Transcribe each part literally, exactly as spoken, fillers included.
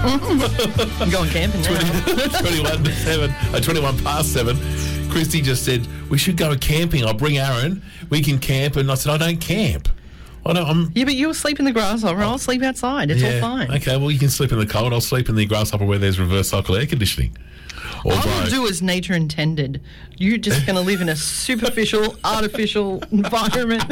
I'm going camping now. twenty-one to seven, uh, twenty-one past seven. Christy just said, we should go camping. I'll bring Aaron. We can camp. And I said, I don't camp. I don't, I'm, Yeah, but you'll sleep in the grasshopper. I'll sleep outside. It's yeah, all fine. Okay, well, you can sleep in the cold. I'll sleep in the grasshopper where there's reverse cycle air conditioning. I Although, will do as nature intended. You're just going to live in a superficial, artificial environment.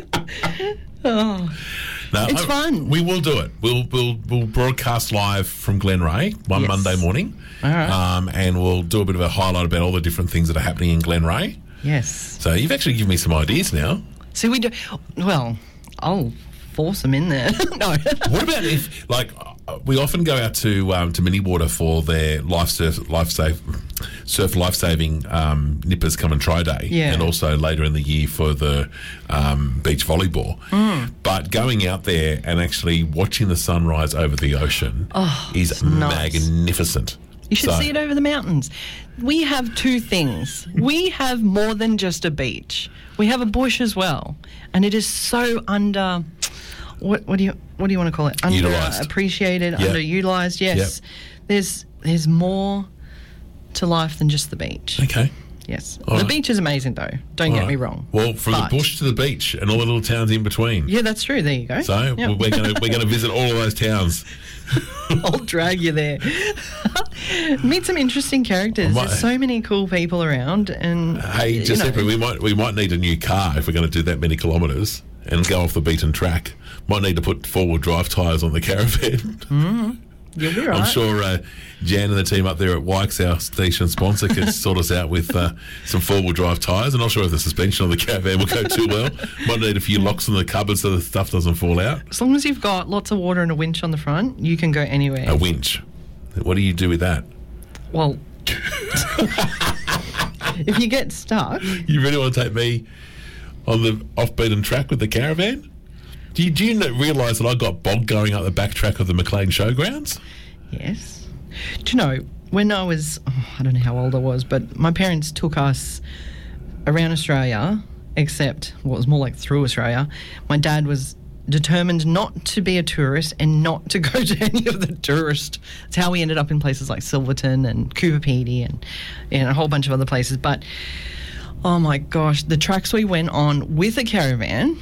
Oh. no, It's I- fun. We will do it. We'll we'll we'll broadcast live from Glenray one Yes. Monday morning, All right. um, and we'll do a bit of a highlight about all the different things that are happening in Glenray. Yes. So you've actually given me some ideas now. See, we do. Well, I'll force them in there. No. What about if, like, uh, we often go out to um, to Mini Water for their life surf, life save, surf life saving um, nippers come and try day, Yeah. and also later in the year for the um, beach volleyball. Mm. But going out there and actually watching the sunrise over the ocean Oh, is it's nice. magnificent. You should So- see it over the mountains. We have two things. We have more than just a beach. We have a bush as well, and it is so under. What, what do you what do you want to call it? Utilised. Underappreciated, Yep. underutilized. Yes, there's there's more to life than just the beach. Okay. Yes, All the right. beach is amazing though. Don't All get right. me wrong. Well, from But- the bush to the beach and all the little towns in between. Yeah, that's true. There you go. So Yep. we're going to we're going to visit all of those towns. I'll drag you there. Meet some interesting characters. I might- There's so many cool people around, and Hey, you Giuseppe, know, we might we might need a new car if we're going to do that many kilometres and go off the beaten track. Might need to put four-wheel drive tyres on the caravan. you'll be right. I'm sure uh, Jan and the team up there at Wykes, our station sponsor, could sort us out with uh, some four-wheel drive tyres. I'm not sure if the suspension on the caravan will go too well. Might need a few locks in the cupboard so the stuff doesn't fall out. As long as you've got lots of water and a winch on the front, you can go anywhere. A winch. What do you do with that? Well, if you get stuck, You really want to take me on the off-beaten track with the caravan? Do you, do you realise that I got bogged going up the back track of the Maclean Showgrounds? yes. Do you know, when I was, oh, I don't know how old I was, but my parents took us around Australia, except, well, it was more like through Australia. My dad was determined not to be a tourist and not to go to any of the tourist. That's how we ended up in places like Silverton and Cooper Pedy and, and a whole bunch of other places. But, oh my gosh, the tracks we went on with a caravan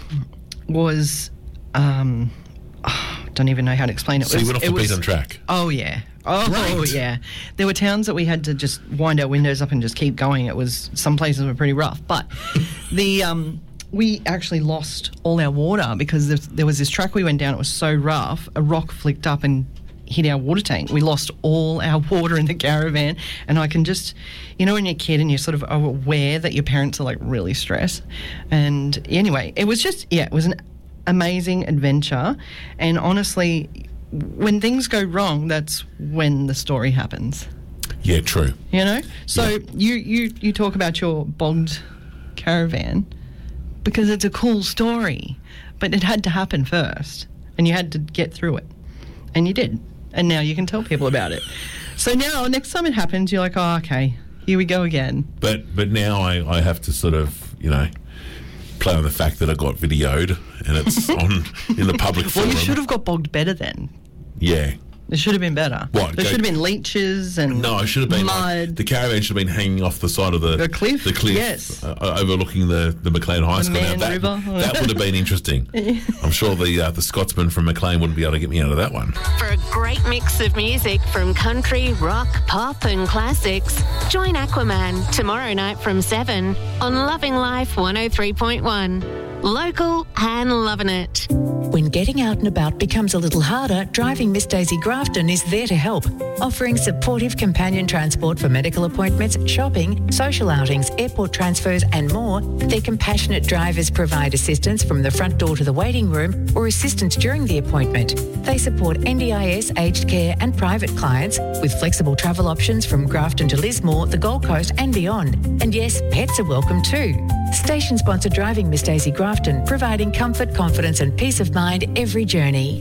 was, um, oh, don't even know how to explain it. So It you was- went off it the was- beaten track? Oh, yeah. Oh, Right. yeah. There were towns that we had to just wind our windows up and just keep going. It was, some places were pretty rough. But the, um, we actually lost all our water because there, there was this track we went down. It was so rough. A rock flicked up and hit our water tank. We lost all our water in the caravan. And I can just, you know, when you're a kid and you're sort of aware that your parents are like really stressed. And anyway, it was just, yeah, it was an amazing adventure. And honestly, when things go wrong, that's when the story happens. Yeah, true. You know? So Yeah. you, you, you talk about your bogged caravan because it's a cool story, but it had to happen first and you had to get through it. And you did. And now you can tell people about it. So now, next time it happens, you're like, oh, okay, here we go again. But but now I, I have to sort of, you know, play on the fact that I got videoed and it's on in the public Well, forum. you should have got bogged better then. Yeah. It should have been better. What, There go- should have been leeches and No, I should have been mud. like, the caravan should have been hanging off the side of the The cliff, The cliff, yes. uh, overlooking the the Maclean High The School. Now, Man that, River. that would have been interesting. I'm sure the uh, the Scotsman from Maclean wouldn't be able to get me out of that one. For a great mix of music from country, rock, pop and classics, join Aquaman tomorrow night from seven on Loving Life one oh three point one. Local and loving it. When getting out and about becomes a little harder, Driving Miss Daisy Grafton is there to help, offering supportive companion transport for medical appointments, shopping, social outings, airport transfers and more. Their compassionate drivers provide assistance from the front door to the waiting room or assistance during the appointment. They support N D I S, aged care and private clients with flexible travel options from Grafton to Lismore, the Gold Coast and beyond. And yes, pets are welcome too. Station-sponsored Driving Miss Daisy Grafton, providing comfort, confidence and peace of mind every journey.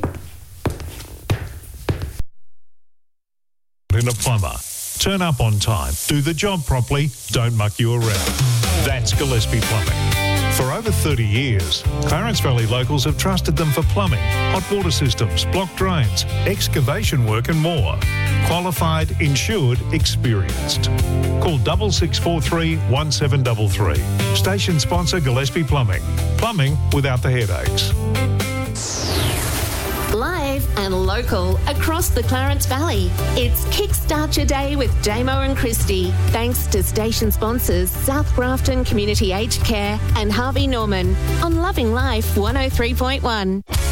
In a plumber. Turn up on time, do the job properly, don't muck you around. That's Gillespie Plumbing. For over thirty years, Clarence Valley locals have trusted them for plumbing, hot water systems, block drains, excavation work and more. Qualified, insured, experienced. Call six six four three, one seven three three. Station sponsor Gillespie Plumbing. Plumbing without the headaches. Live and local across the Clarence Valley. It's Kickstart Your Day with Damo and Christy. Thanks to station sponsors South Grafton Community Aged Care and Harvey Norman on Loving Life one oh three point one.